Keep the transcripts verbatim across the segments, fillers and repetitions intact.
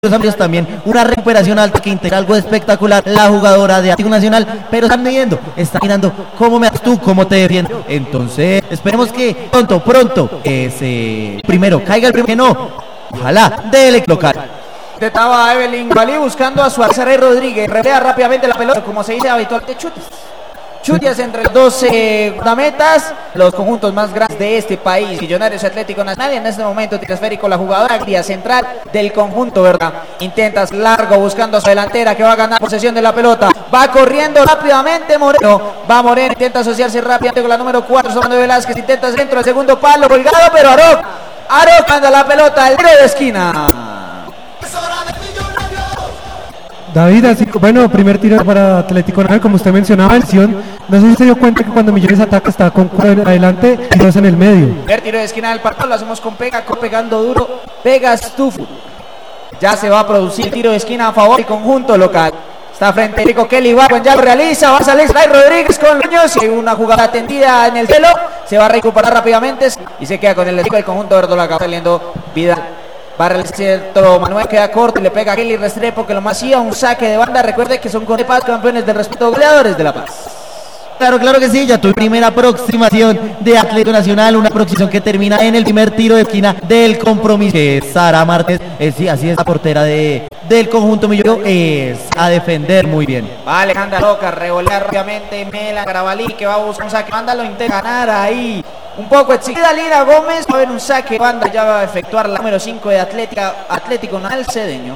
Los amigos también, una recuperación alta que integra algo espectacular, la jugadora de Atlético Nacional, pero están midiendo, están mirando cómo me das tú, cómo te defiendo. Entonces, esperemos que pronto, pronto, ese primero caiga el primero, que no, ojalá, del local. Estaba Evelyn Balí buscando a su Arceray Rodríguez, relea rápidamente la pelota, como se dice habitualmente, chutes. Chutes entre los dos eh, metas, los conjuntos más grandes de este país, Millonarios y Atlético Nacional. En este momento tira esférico la jugadora guía central del conjunto, ¿verdad? Intentas largo buscando a su delantera que va a ganar posesión de la pelota. Va corriendo rápidamente Moreno. Va Moreno, intenta asociarse rápidamente con la número cuatro, Solano Velázquez. Intenta dentro del segundo palo, colgado, pero Aroc. Aroc manda la pelota al tiro de esquina. David, así, bueno, primer tiro para Atlético Nacional, como usted mencionaba, no sé si se dio cuenta que cuando Millones ataca está con cuatro adelante y dos en el medio. Primer tiro de esquina del partido, lo hacemos con Pega, con pegando duro, Pega Stufu. Ya se va a producir el tiro de esquina a favor del conjunto local. Está frente a Rico Kelly Barwan, ya lo realiza, va a salir Ray Rodríguez con Luñoz, y hay una jugada tendida en el cielo, se va a recuperar rápidamente y se queda con el equipo del conjunto verdolaga, saliendo Vidal. Para el centro, Manuel queda corto y le pega a Kelly Restrepo, que lo más hacía un saque de banda. Recuerde que son con de Paz, campeones del respeto, goleadores de La Paz. Claro, claro que sí, ya tu primera aproximación de Atlético Nacional, una aproximación que termina en el primer tiro de esquina del compromiso. Que Sara Márquez, eh, sí, así es, la portera de, del conjunto millonario, es a defender muy bien. Va Alejandra Loca, revolea rápidamente Mela Carabalí, que va a buscar un saque, manda, lo intenta ganar ahí. Un poco exigida Lina Gómez, va a haber un saque, banda, ya va a efectuar la número cinco de Atlética, Atlético Nacional Cedeño.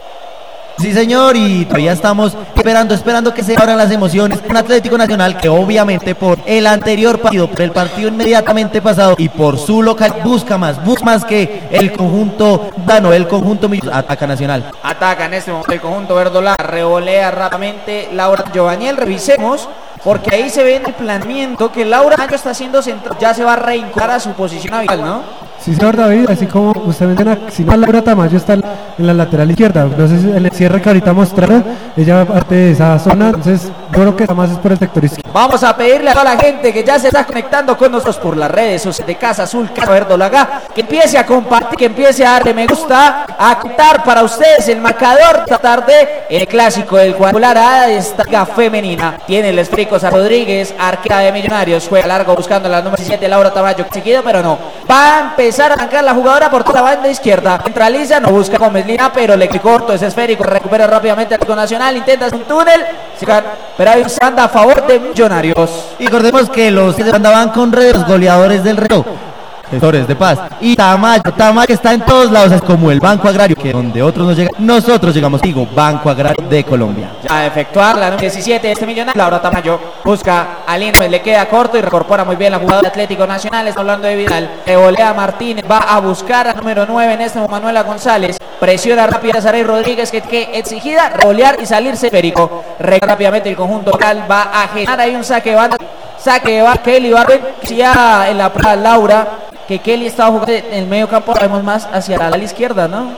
Sí, señor, y todavía estamos esperando, esperando que se abran las emociones. Un Atlético Nacional que obviamente por el anterior partido, por el partido inmediatamente pasado y por su local, busca más, busca más que el conjunto Dano, el conjunto ataca Nacional. Ataca en este momento el conjunto verdolaga, revolea rápidamente Laura Giovaniel, revisemos, porque ahí se ve en el planeamiento que Laura Mayo está haciendo centro, ya se va a reincorporar a su posición habitual, ¿no? Sí, señor David, así como usted menciona, si no, Laura Tamayo está en la lateral izquierda, no sé si el cierre que ahorita mostraron, ella parte de esa zona, entonces yo creo que está más es por el sector izquierdo. Vamos a pedirle a toda la gente que ya se está conectando con nosotros por las redes sociales de Casa Azul, Casa Verdolaga, que empiece a compartir, que empiece a darle me gusta, a contar para ustedes el marcador esta tarde, el clásico del cuadrangular A de esta liga femenina. Tiene el esférico a Rodríguez, arquera de Millonarios, juega largo buscando la número diecisiete, Laura Tamayo, seguido, pero no, va a empezar a arrancar la jugadora por toda la banda izquierda, centraliza, no busca Gómez Lina, pero le corto ese esférico, recupera rápidamente el Atlético Nacional, intenta un túnel, pero hay un banda a favor de Millonarios. Y recordemos que los de banda van con redes, los goleadores del reto, sectores de Paz, y Tamayo, Tamayo que está en todos lados, es como el Banco Agrario, que donde otros no llegan, nosotros llegamos, digo, Banco Agrario de Colombia. Ya a efectuar la número diecisiete de este Millonario, Laura Tamayo busca a Lino, le queda corto y recorpora muy bien la jugada de Atlético Nacional, está hablando de Vidal, revolea Martínez, va a buscar a número nueve en este momento Manuela González, presiona rápida a Saray Rodríguez, que, que exigida, revolear y salirse esférico, recarga rápidamente el conjunto local, va a generar ahí un saque de banda, saque de banda, Kelly Barben, ya en la prueba Laura, que Kelly estaba jugando en el medio campo, vemos más hacia la ala izquierda, ¿no?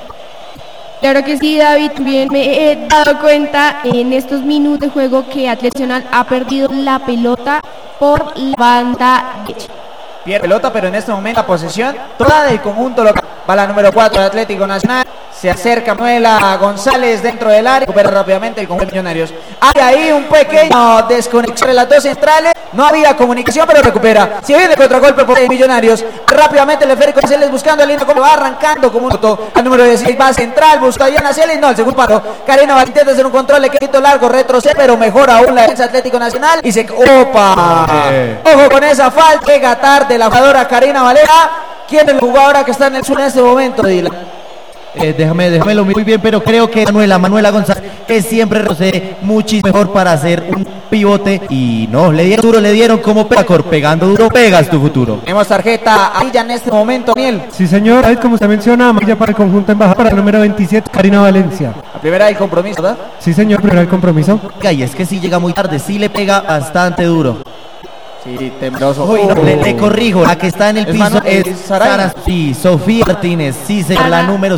Claro que sí, David, también me he dado cuenta en estos minutos de juego que Atlético Nacional ha perdido la pelota por la banda derecha. Pierde pelota, pero en este momento la posesión toda del conjunto local. Va la número cuatro de Atlético Nacional. Se acerca Manuela González dentro del área. Recupera rápidamente el conjunto de Millonarios. Hay ahí un pequeño desconexión de las dos centrales. No había comunicación, pero recupera. Si viene contragolpe por Millonarios. Rápidamente el esférico Celes buscando a Lina, como va arrancando como un auto. El número dieciséis va central, busca a Diana Celes. No, el segundo paro. Karina va a intentar hacer un control, le quedó largo, retrocede, pero mejor aún la defensa Atlético Nacional. Y se. ¡Opa! Eh. Ojo con esa falta. Llega tarde la jugadora Karina Valera. ¿Quién es la jugadora que está en el sur en este momento, Dylan? Eh, déjame, déjamelo muy bien, pero creo que Manuela, Manuela González, que siempre retrocede muchísimo mejor para hacer un pivote, y no, le dieron duro, le dieron como Pegacor, pegando duro, pegas tu futuro. Tenemos tarjeta amarilla en este momento, Daniel. Sí, señor, David, como usted menciona, amarilla para el conjunto embajada, para el número veintisiete, Karina Valencia. La primera del compromiso, ¿verdad? Sí, señor, primera del compromiso. Y es que sí llega muy tarde, sí le pega bastante duro. Sí, tembloroso. Uy, no, le, le corrijo, la que está en el es piso Manu, es es Sara. Sí, Sofía Martínez, sí, se la número